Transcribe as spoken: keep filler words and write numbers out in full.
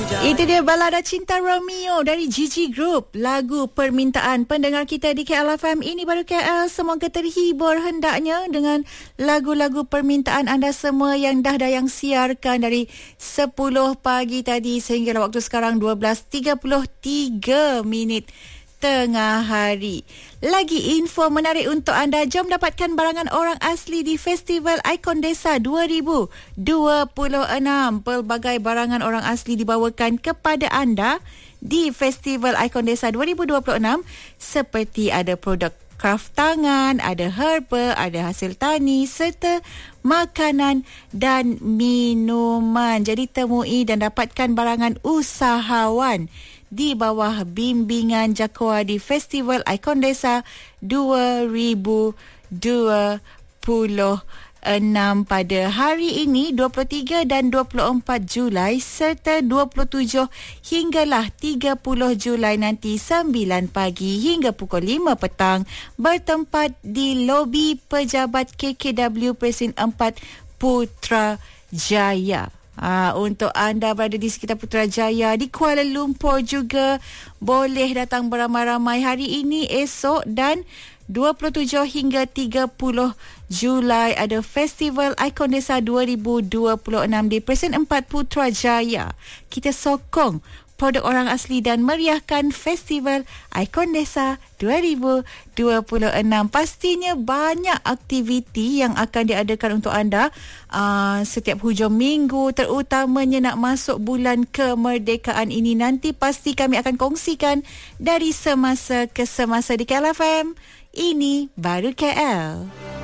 Itu dia balada Cinta Romeo dari Gigi Group, lagu permintaan pendengar kita di K L F M. Ini baru K L, semoga terhibur hendaknya dengan lagu-lagu permintaan anda semua yang dah dayang siarkan dari sepuluh pagi tadi sehingga waktu sekarang dua belas tiga puluh tiga minit tengah hari. Lagi info menarik untuk anda. Jom dapatkan barangan orang asli di Festival Ikon Desa dua ribu dua puluh enam. Pelbagai barangan orang asli dibawakan kepada anda di Festival Ikon Desa dua ribu dua puluh enam, seperti ada produk kraft tangan, ada herba, ada hasil tani serta makanan dan minuman. Jadi temui dan dapatkan barangan usahawan di bawah bimbingan Jakua di Festival Ikon Desa dua ribu dua puluh enam pada hari ini dua puluh tiga dan dua puluh empat Julai serta dua puluh tujuh hinggalah tiga puluh Julai nanti sembilan pagi hingga pukul lima petang, bertempat di lobi pejabat K K W Presin empat Putrajaya. Ha, untuk anda berada di sekitar Putrajaya, di Kuala Lumpur juga boleh datang beramai-ramai hari ini, esok dan dua puluh tujuh hingga tiga puluh Julai ada Festival Ikon Desa dua ribu dua puluh enam di Presin empat Putrajaya. Kita sokong produk orang asli dan meriahkan Festival Ikon Desa dua ribu dua puluh enam. Pastinya banyak aktiviti yang akan diadakan untuk anda uh, setiap hujung minggu, terutamanya nak masuk bulan kemerdekaan ini. Nanti pasti kami akan kongsikan dari semasa ke semasa di K L F M. Ini baru K L.